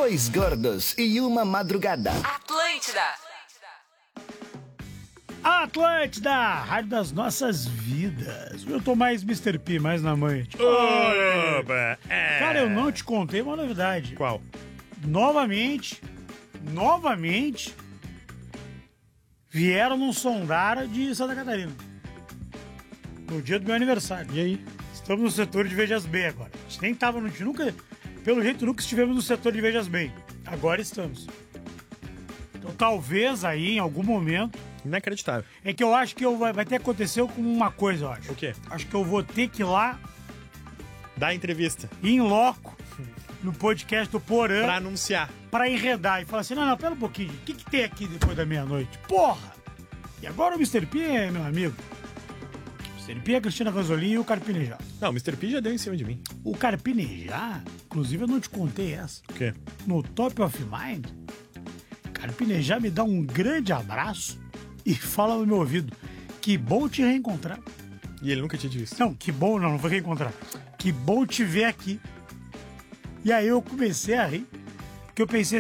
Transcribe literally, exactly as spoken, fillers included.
Dois gordos e uma madrugada. Atlântida. Atlântida, rádio das nossas vidas. Eu tô mais mister P, mais na manhã. Oba! É. Cara, eu não te contei uma novidade. Qual? Novamente, novamente, vieram num sondar de Santa Catarina. No dia do meu aniversário. E aí? Estamos no setor de Vejas Bem agora. A gente nem tava no... Nunca, pelo jeito, nunca estivemos no setor de Vejas Bem. Agora estamos. Então, talvez aí, em algum momento... Inacreditável. É que eu acho que eu, vai, vai ter que acontecer com uma coisa, eu acho. O quê? Acho que eu vou ter que ir lá, Dá entrevista. em loco, no podcast do Porã, Pra anunciar. pra enredar e falar assim, não, não, pera um pouquinho, o que, que tem aqui depois da meia-noite? Porra! E agora o mister P é meu amigo. O mister P é a Cristina Ranzolin e o Carpinejar. Não, o mister P já deu em cima de mim. O Carpinejar, inclusive eu não te contei essa, O quê? no Top of Mind, Carpinejar me dá um grande abraço e fala no meu ouvido, que bom te reencontrar. E ele nunca tinha te visto. Não, que bom, não, não foi reencontrar. Que bom te ver aqui. E aí eu comecei a rir, que eu pensei